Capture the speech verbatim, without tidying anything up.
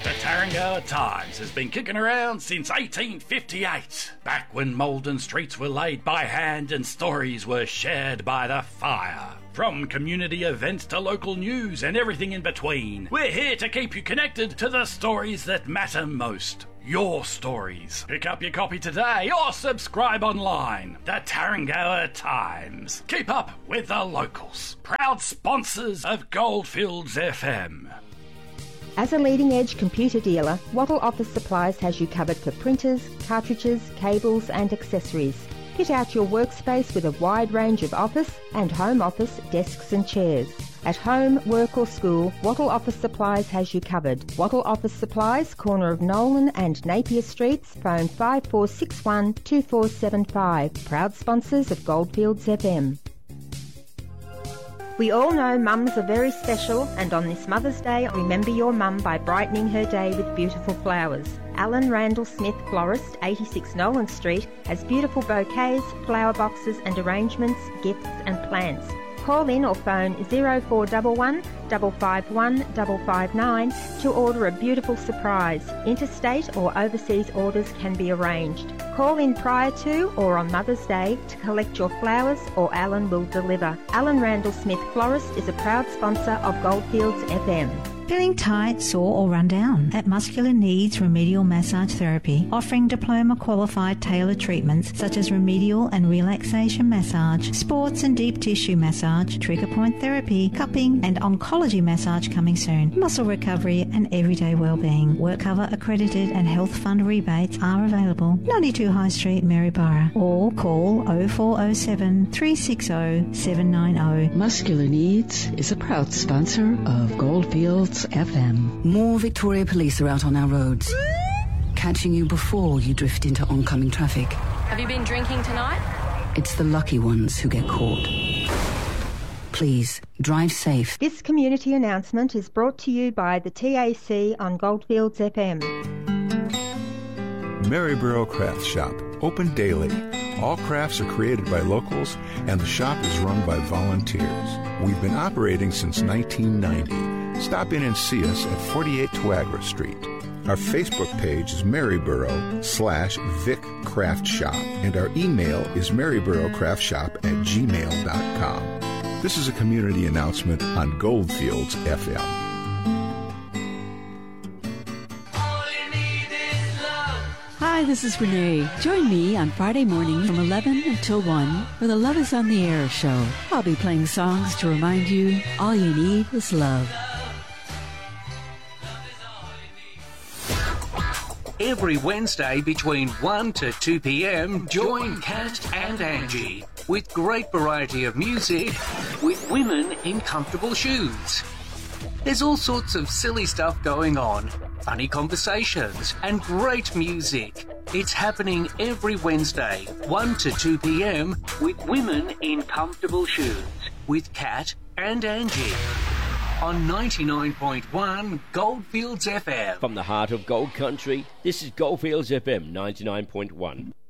The Tarrangower Times has been kicking around since eighteen fifty-eight, back when Maldon streets were laid by hand and stories were shared by the fire. From community events to local news and everything in between, we're here to keep you connected to the stories that matter most. Your stories. Pick up your copy today or subscribe online. The Tarrangower Times. Keep up with the locals. Proud sponsors of Goldfields F M. As a leading-edge computer dealer, Wattle Office Supplies has you covered for printers, cartridges, cables and accessories. Fit out your workspace with a wide range of office and home office desks and chairs. At home, work or school, Wattle Office Supplies has you covered. Wattle Office Supplies, corner of Nolan and Napier Streets, phone five four six one, two four seven five. Proud sponsors of Goldfields F M. We all know mums are very special, and on this Mother's Day, remember your mum by brightening her day with beautiful flowers. Alan Randall Smith Florist, eighty-six Nolan Street, has beautiful bouquets, flower boxes and arrangements, gifts and plants. Call in or phone zero four one one, five five one, five five nine to order a beautiful surprise. Interstate or overseas orders can be arranged. Call in prior to or on Mother's Day to collect your flowers or Alan will deliver. Alan Randall Smith Florist is a proud sponsor of Goldfields F M. Feeling tight, sore or run down? At Muscular Needs Remedial Massage Therapy, offering diploma-qualified tailored treatments such as remedial and relaxation massage, sports and deep tissue massage, trigger point therapy, cupping and oncology massage coming soon. Muscle recovery and everyday well-being. Work cover accredited and health fund rebates are available. ninety-two High Street, Maryborough. Or call oh four oh seven, three six oh, seven nine oh. Muscular Needs is a proud sponsor of Goldfields F M. More Victoria Police are out on our roads, catching you before you drift into oncoming traffic. Have you been drinking tonight? It's the lucky ones who get caught. Please, drive safe. This community announcement is brought to you by the T A C on Goldfields F M. Maryborough Craft Shop, open daily. All crafts are created by locals, and the shop is run by volunteers. We've been operating since nineteen ninety. Stop in and see us at forty-eight Twagra Street. Our Facebook page is Maryborough slash Vic Craft Shop, and our email is maryboroughcraftshop at gmail dot com. This is a community announcement on Goldfields F M. Hi, this is Renee. Join me on Friday morning from eleven until one for the Love is on the Air show. I'll be playing songs to remind you all you need is love. Every Wednesday between one to two p.m, join Kat and Angie with great variety of music with women in comfortable shoes. There's all sorts of silly stuff going on, funny conversations and great music. It's happening every Wednesday, one to two p.m, with women in comfortable shoes with Kat and Angie. On ninety-nine point one Goldfields F M. From the heart of Gold Country, this is Goldfields F M ninety-nine point one.